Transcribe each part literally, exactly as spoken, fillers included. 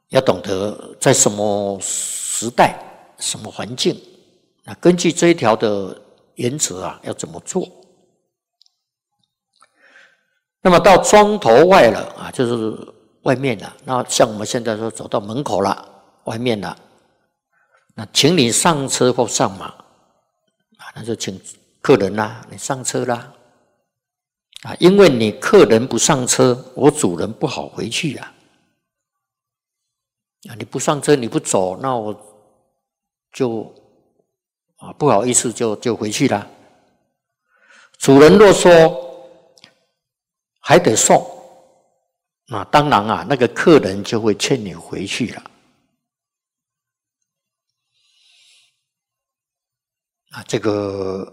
要懂得在什么时代、什么环境，那根据这一条的原则啊，要怎么做？那么到庄头外了啊，就是外面了。那像我们现在说走到门口了，外面了，那请你上车或上马啊，那就请客人啦，你上车啦啊，因为你客人不上车，我主人不好回去啊。啊，你不上车，你不走，那我就啊不好意思就就回去了。主人若说还得送，那当然啊，那个客人就会劝你回去了。啊，这个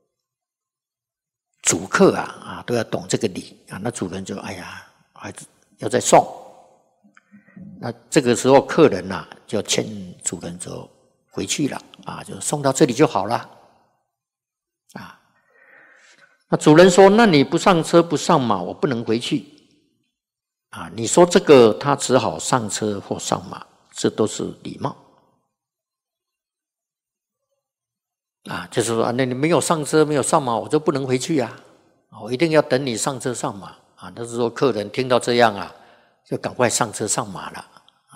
主客啊啊都要懂这个理啊。那主人就哎呀，还要再送。那这个时候客人呐、啊、就劝主人就回去了啊，就送到这里就好了啊。那主人说：“那你不上车不上马，我不能回去啊。”你说这个，他只好上车或上马，这都是礼貌啊。就是说，那你没有上车没有上马，我就不能回去啊，我一定要等你上车上马啊。那是说客人听到这样啊，就赶快上车上马了。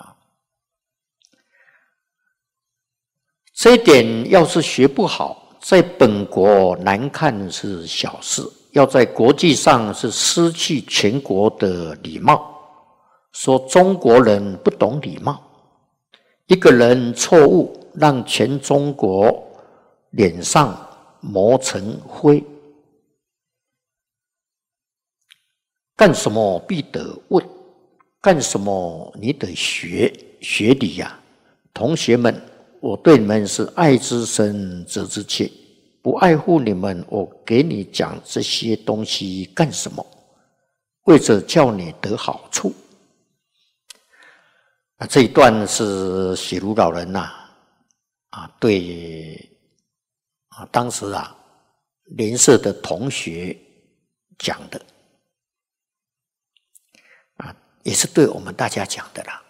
这一点要是学不好，在本国难看是小事，要在国际上是失去全国的礼貌。说中国人不懂礼貌，一个人错误，让全中国脸上磨成灰。干什么必得问，干什么你得学学礼呀、啊，同学们。我对你们是爱之深责之切，不爱护你们，我给你讲这些东西干什么？为着叫你得好处。啊，这一段是雪如老人呐、啊，啊，对啊，当时啊联社的同学讲的，啊，也是对我们大家讲的啦。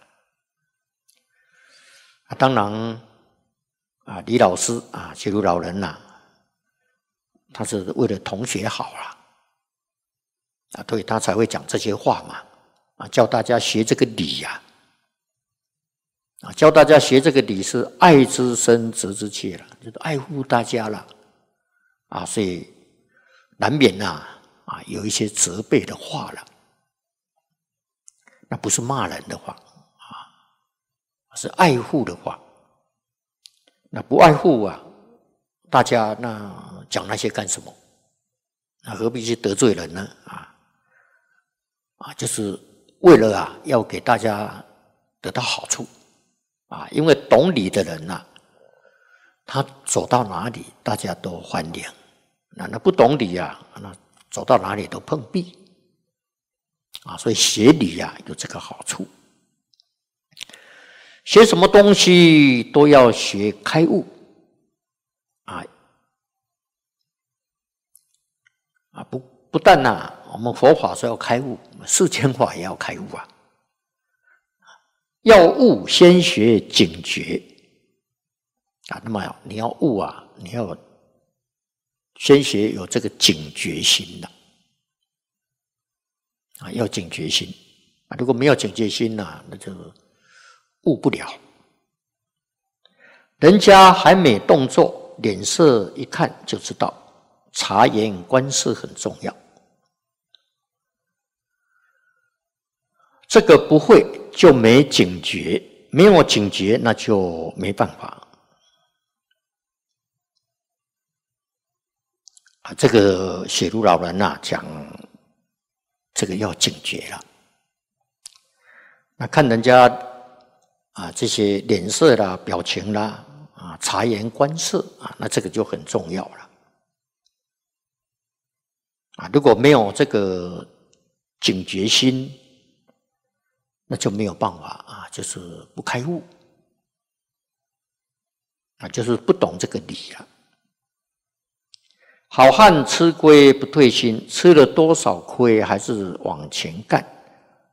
啊，当然。啊，李老师啊，雪如老人呐、啊，他是为了同学好啦，啊，所以他才会讲这些话嘛，啊，教大家学这个礼呀、啊，啊，教大家学这个礼是爱之深责之切了，就是爱护大家了，啊，所以难免呐、啊，啊，有一些责备的话了，那不是骂人的话，啊，是爱护的话。那不爱护啊，大家那讲那些干什么？那何必去得罪人呢？啊啊，就是为了啊，要给大家得到好处啊。因为懂礼的人呐、啊，他走到哪里大家都欢迎；那那不懂礼啊，那走到哪里都碰壁啊。所以学礼啊，有这个好处。学什么东西都要学开悟啊啊！不不但呐、啊，我们佛法说要开悟，世间法也要开悟啊。要悟先学警觉啊，那么你要悟啊，你要先学有这个警觉心的啊，要警觉心啊。如果没有警觉心呐、啊，那就悟不了，人家还没动作，脸色一看就知道，察言观色很重要。这个不会就没警觉，没有警觉那就没办法。啊，这个雪如老人啊讲，这个要警觉了。那看人家。啊，这些脸色啦、表情啦，啊，察言观色啊，那这个就很重要了。啊，如果没有这个警觉心，那就没有办法啊，就是不开悟，啊，就是不懂这个理了。好汉吃亏不退心，吃了多少亏还是往前干。